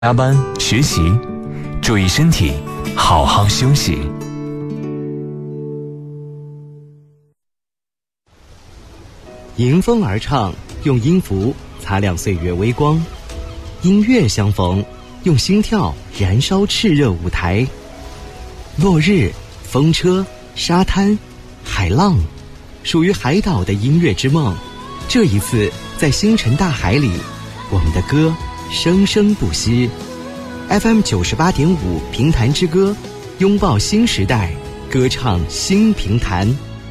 加班学习，注意身体，好好休息。 迎风而唱，用音符擦亮岁月微光；音乐相逢，用心跳燃烧炽热舞台。落日、风车、沙滩、海浪，属于海岛的音乐之梦。这一次，在星辰大海里，我们的歌生生不息。FM 98.5评弹之歌，拥抱新时代，歌唱新评弹。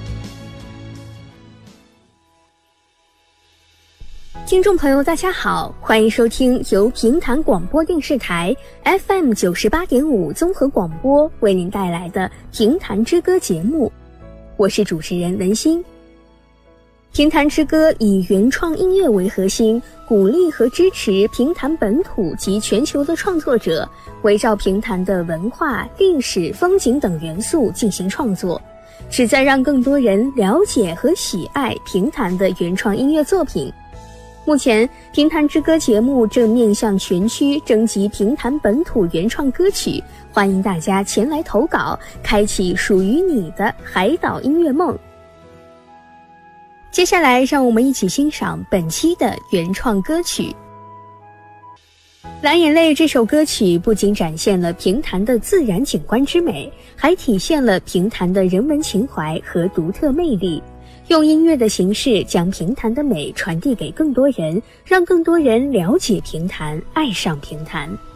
听众朋友大家好，欢迎收听由评弹广播电视台 FM 98.5综合广播为您带来的评弹之歌节目，我是主持人文心。评弹之歌以原创音乐为核心，鼓励和支持评弹本土及全球的创作者，围绕评弹的文化、历史、风景等元素进行创作，旨在让更多人了解和喜爱评弹的原创音乐作品。目前，评弹之歌节目正面向全区征集评弹本土原创歌曲，欢迎大家前来投稿，开启属于你的海岛音乐梦。接下来，让我们一起欣赏本期的原创歌曲。蓝眼泪这首歌曲不仅展现了评弹的自然景观之美，还体现了评弹的人文情怀和独特魅力，用音乐的形式将评弹的美传递给更多人，让更多人了解评弹，爱上评弹。